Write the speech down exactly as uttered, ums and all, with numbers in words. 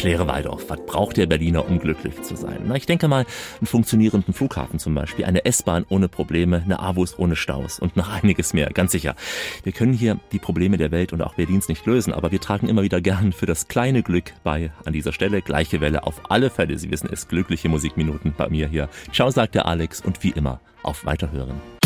Erkläre Waldorf, was braucht der Berliner, um glücklich zu sein? Na, ich denke mal, einen funktionierenden Flughafen zum Beispiel, eine S-Bahn ohne Probleme, eine A W U S ohne Staus und noch einiges mehr, ganz sicher. Wir können hier die Probleme der Welt und auch Berlins nicht lösen, aber wir tragen immer wieder gern für das kleine Glück bei. An dieser Stelle gleiche Welle auf alle Fälle. Sie wissen es, glückliche Musikminuten bei mir hier. Ciao, sagt der Alex und wie immer auf Weiterhören.